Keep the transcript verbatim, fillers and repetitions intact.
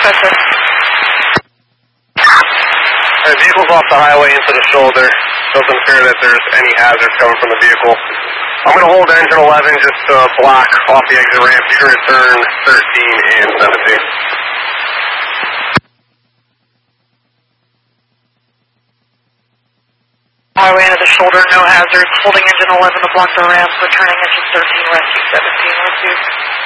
Rochester. The vehicle's off the highway into the shoulder. Doesn't appear that there's any hazard coming from the vehicle. I'm going to hold engine eleven just to block off the exit ramp. You can return thirteen and seventeen. Highway into the shoulder, no hazards. Holding engine eleven to block the ramp. Returning engine thirteen, rescue seventeen, rescue.